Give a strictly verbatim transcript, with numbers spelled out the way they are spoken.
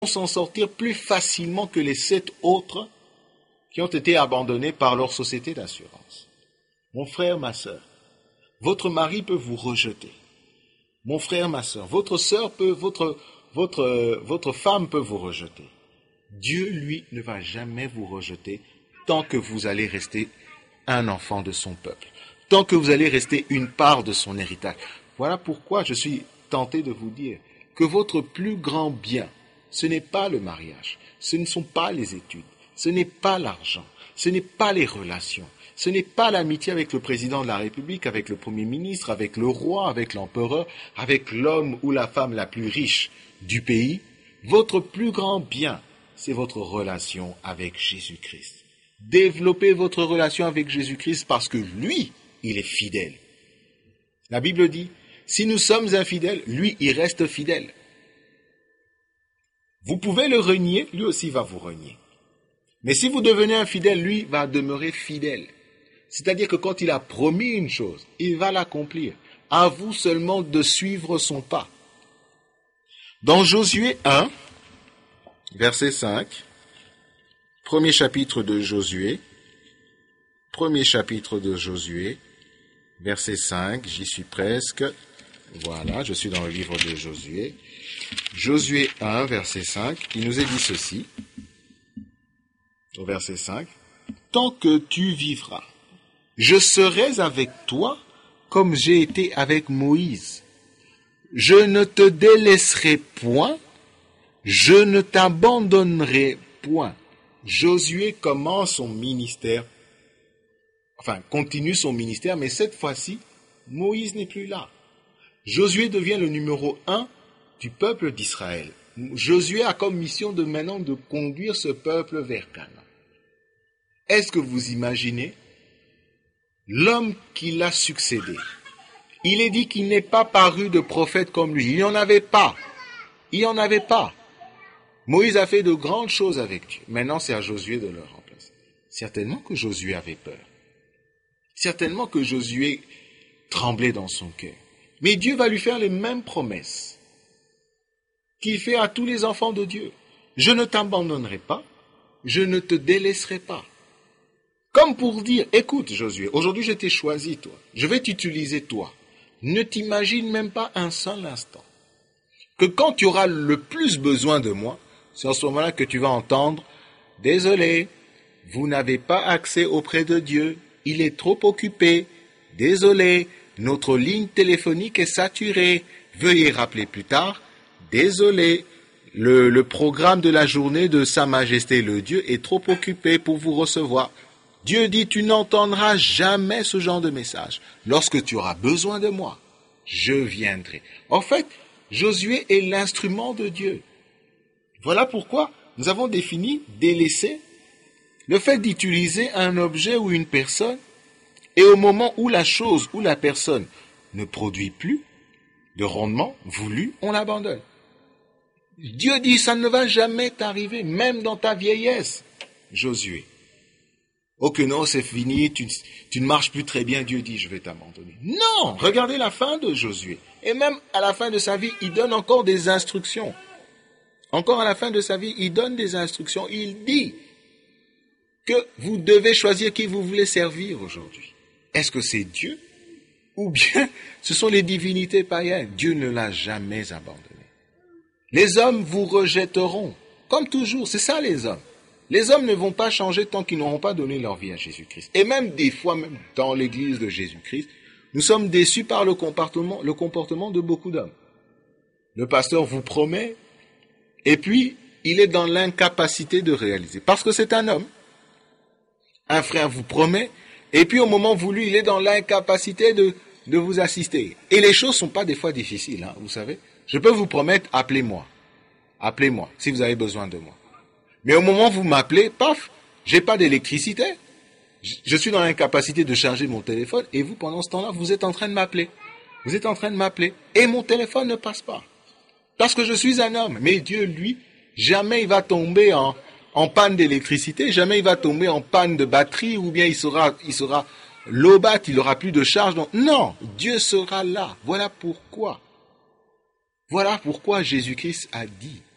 s'en sortir plus facilement que les sept autres qui ont été abandonnés par leur société d'assurance. Mon frère, ma sœur, votre mari peut vous rejeter. Mon frère, ma sœur, votre sœur peut, votre, votre, votre femme peut vous rejeter. Dieu, lui, ne va jamais vous rejeter tant que vous allez rester un enfant de son peuple, tant que vous allez rester une part de son héritage. Voilà pourquoi je suis tenté de vous dire que votre plus grand bien, ce n'est pas le mariage, ce ne sont pas les études, ce n'est pas l'argent, ce n'est pas les relations, ce n'est pas l'amitié avec le président de la République, avec le Premier ministre, avec le roi, avec l'empereur, avec l'homme ou la femme la plus riche du pays. Votre plus grand bien, c'est votre relation avec Jésus-Christ. Développez votre relation avec Jésus-Christ parce que lui, il est fidèle. La Bible dit, si nous sommes infidèles, lui, il reste fidèle. Vous pouvez le renier, lui aussi va vous renier. Mais si vous devenez infidèle, lui va demeurer fidèle. C'est-à-dire que quand il a promis une chose, il va l'accomplir. À vous seulement de suivre son pas. Dans Josué un, verset cinq, premier chapitre de Josué, premier chapitre de Josué, verset cinq, j'y suis presque. Voilà, je suis dans le livre de Josué. Josué un, verset cinq, il nous est dit ceci, au verset cinq, « Tant que tu vivras, je serai avec toi comme j'ai été avec Moïse. Je ne te délaisserai point, je ne t'abandonnerai point. » Josué commence son ministère, enfin continue son ministère, mais cette fois-ci, Moïse n'est plus là. Josué devient le numéro un du peuple d'Israël. Josué a comme mission de maintenant de conduire ce peuple vers Canaan. Est-ce que vous imaginez l'homme qui l'a succédé? Il est dit qu'il n'est pas paru de prophète comme lui. Il n'y en avait pas. Il n'y en avait pas. Moïse a fait de grandes choses avec Dieu. Maintenant, c'est à Josué de le remplacer. Certainement que Josué avait peur. Certainement que Josué tremblait dans son cœur. Mais Dieu va lui faire les mêmes promesses qu'il fait à tous les enfants de Dieu. Je ne t'abandonnerai pas, je ne te délaisserai pas. Comme pour dire, écoute Josué, aujourd'hui je t'ai choisi toi, je vais t'utiliser toi. Ne t'imagine même pas un seul instant que quand tu auras le plus besoin de moi, c'est en ce moment-là que tu vas entendre, désolé, vous n'avez pas accès auprès de Dieu, il est trop occupé, désolé, notre ligne téléphonique est saturée, veuillez rappeler plus tard, désolé, le, le programme de la journée de Sa Majesté le Dieu est trop occupé pour vous recevoir. Dieu dit, tu n'entendras jamais ce genre de message. Lorsque tu auras besoin de moi, je viendrai. En fait, Josué est l'instrument de Dieu. Voilà pourquoi nous avons défini délaisser, le fait d'utiliser un objet ou une personne, et au moment où la chose ou la personne ne produit plus de rendement voulu, on l'abandonne. Dieu dit, ça ne va jamais t'arriver, même dans ta vieillesse, Josué. Oh que non, c'est fini, tu, tu ne marches plus très bien, Dieu dit, je vais t'abandonner. Non, regardez la fin de Josué. Et même à la fin de sa vie, il donne encore des instructions. Encore à la fin de sa vie, il donne des instructions. Il dit que vous devez choisir qui vous voulez servir aujourd'hui. Est-ce que c'est Dieu? Ou bien ce sont les divinités païennes? Dieu ne l'a jamais abandonné. Les hommes vous rejetteront, comme toujours, c'est ça les hommes. Les hommes ne vont pas changer tant qu'ils n'auront pas donné leur vie à Jésus-Christ. Et même des fois, même dans l'église de Jésus-Christ, nous sommes déçus par le comportement, le comportement de beaucoup d'hommes. Le pasteur vous promet, et puis il est dans l'incapacité de réaliser. Parce que c'est un homme. Un frère vous promet, et puis au moment voulu, il est dans l'incapacité de, de vous assister. Et les choses ne sont pas des fois difficiles, hein, vous savez. Je peux vous promettre, appelez-moi. Appelez-moi, si vous avez besoin de moi. Mais au moment où vous m'appelez, paf, j'ai pas d'électricité. Je suis dans l'incapacité de charger mon téléphone, et vous, pendant ce temps-là, vous êtes en train de m'appeler. Vous êtes en train de m'appeler, et mon téléphone ne passe pas. Parce que je suis un homme. Mais Dieu, lui, jamais il va tomber en, en panne d'électricité, jamais il va tomber en panne de batterie, ou bien il sera, il sera lobat, il aura plus de charge. Donc, non, Dieu sera là. Voilà pourquoi. Voilà pourquoi Jésus-Christ a dit,